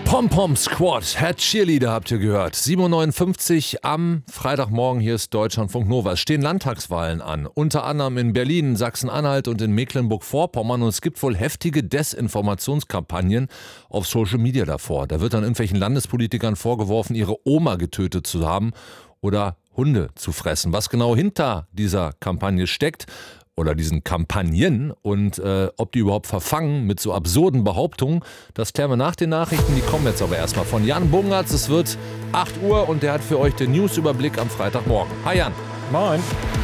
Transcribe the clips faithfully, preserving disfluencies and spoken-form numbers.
Pom-Pom Squad, Head Cheerleader habt ihr gehört. sieben Uhr neunundfünfzig am Freitagmorgen, hier ist Deutschlandfunk Nova. Es stehen Landtagswahlen an, unter anderem in Berlin, Sachsen-Anhalt und in Mecklenburg-Vorpommern. Und es gibt wohl heftige Desinformationskampagnen auf Social Media davor. Da wird dann irgendwelchen Landespolitikern vorgeworfen, ihre Oma getötet zu haben oder Hunde zu fressen. Was genau hinter dieser Kampagne steckt oder diesen Kampagnen und äh, ob die überhaupt verfangen mit so absurden Behauptungen, das klären wir nach den Nachrichten. Die kommen jetzt aber erstmal von Jan Bungertz. Es wird acht Uhr und der hat für euch den Newsüberblick am Freitagmorgen. Hi Jan. Moin.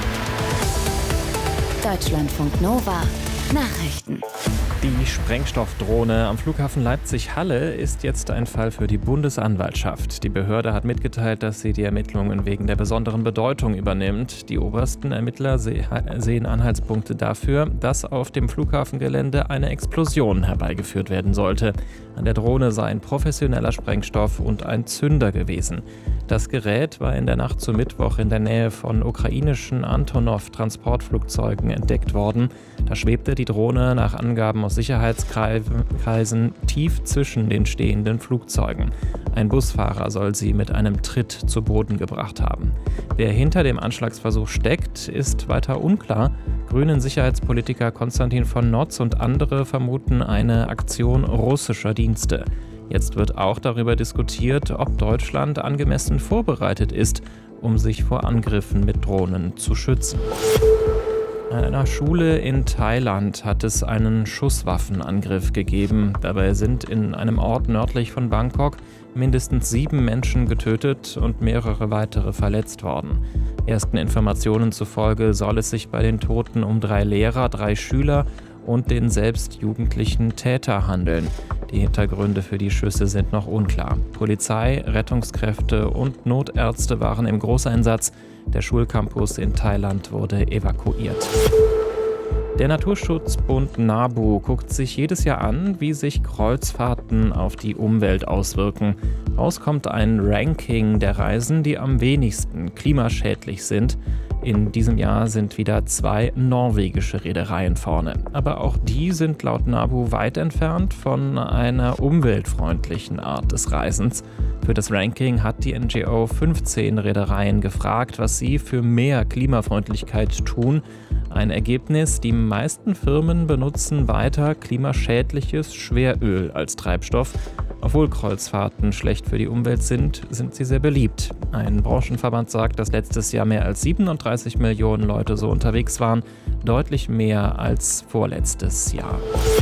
Deutschlandfunk Nova. Nachrichten. Die Sprengstoffdrohne am Flughafen Leipzig-Halle ist jetzt ein Fall für die Bundesanwaltschaft. Die Behörde hat mitgeteilt, dass sie die Ermittlungen wegen der besonderen Bedeutung übernimmt. Die obersten Ermittler sehen Anhaltspunkte dafür, dass auf dem Flughafengelände eine Explosion herbeigeführt werden sollte. An der Drohne sei ein professioneller Sprengstoff und ein Zünder gewesen. Das Gerät war in der Nacht zu Mittwoch in der Nähe von ukrainischen Antonov-Transportflugzeugen entdeckt worden. Da schwebte die Drohne nach Angaben aus Sicherheitskreisen tief zwischen den stehenden Flugzeugen. Ein Busfahrer soll sie mit einem Tritt zu Boden gebracht haben. Wer hinter dem Anschlagsversuch steckt, ist weiter unklar. Grünen Sicherheitspolitiker Konstantin von Notz und andere vermuten eine Aktion russischer Dienste. Jetzt wird auch darüber diskutiert, ob Deutschland angemessen vorbereitet ist, um sich vor Angriffen mit Drohnen zu schützen. An einer Schule in Thailand hat es einen Schusswaffenangriff gegeben. Dabei sind in einem Ort nördlich von Bangkok mindestens sieben Menschen getötet und mehrere weitere verletzt worden. Ersten Informationen zufolge soll es sich bei den Toten um drei Lehrer, drei Schüler und den selbst jugendlichen Täter handeln. Die Hintergründe für die Schüsse sind noch unklar. Polizei, Rettungskräfte und Notärzte waren im Großeinsatz. Der Schulcampus in Thailand wurde evakuiert. Der Naturschutzbund NABU guckt sich jedes Jahr an, wie sich Kreuzfahrten auf die Umwelt auswirken. Raus kommt ein Ranking der Reisen, die am wenigsten klimaschädlich sind. In diesem Jahr sind wieder zwei norwegische Reedereien vorne. Aber auch die sind laut NABU weit entfernt von einer umweltfreundlichen Art des Reisens. Für das Ranking hat die N G O fünfzehn Reedereien gefragt, was sie für mehr Klimafreundlichkeit tun. Ein Ergebnis: Die meisten Firmen benutzen weiter klimaschädliches Schweröl als Treibstoff. Obwohl Kreuzfahrten schlecht für die Umwelt sind, sind sie sehr beliebt. Ein Branchenverband sagt, dass letztes Jahr mehr als siebenunddreißig Millionen Leute so unterwegs waren, deutlich mehr als vorletztes Jahr.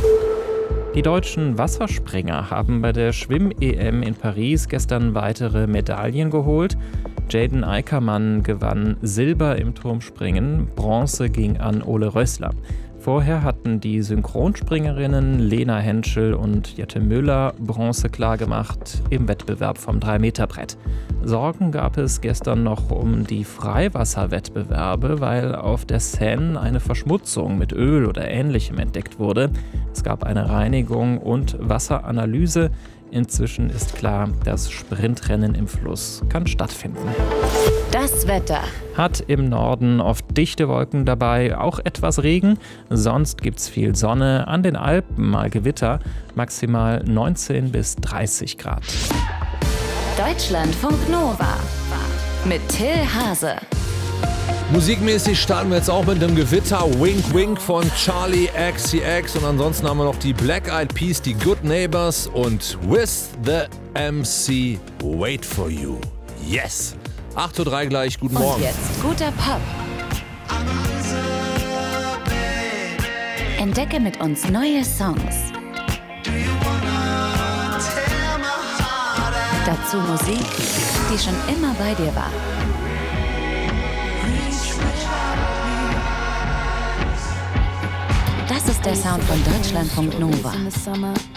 Die deutschen Wasserspringer haben bei der Schwimm-E M in Paris gestern weitere Medaillen geholt. Jaden Eickermann gewann Silber im Turmspringen, Bronze ging an Ole Rössler. Vorher hatten die Synchronspringerinnen Lena Henschel und Jette Müller Bronze klargemacht im Wettbewerb vom drei Meter Brett. Sorgen gab es gestern noch um die Freiwasserwettbewerbe, weil auf der Seine eine Verschmutzung mit Öl oder Ähnlichem entdeckt wurde. Es gab eine Reinigung und Wasseranalyse. Inzwischen ist klar, das Sprintrennen im Fluss kann stattfinden. Das Wetter. Hat im Norden oft dichte Wolken dabei, auch etwas Regen. Sonst gibt's viel Sonne, an den Alpen mal Gewitter, maximal neunzehn bis dreißig Grad. Deutschlandfunk Nova mit Till Hase. Musikmäßig starten wir jetzt auch mit dem Gewitter Wink Wink von Charlie X C X und ansonsten haben wir noch die Black Eyed Peas, die Good Neighbors und With the M C Wait for You. Yes! acht Uhr drei gleich, guten Morgen. Und jetzt guter Pop. Entdecke mit uns neue Songs. Dazu Musik, die schon immer bei dir war. Das ist der Sound von Deutschlandfunk Nova.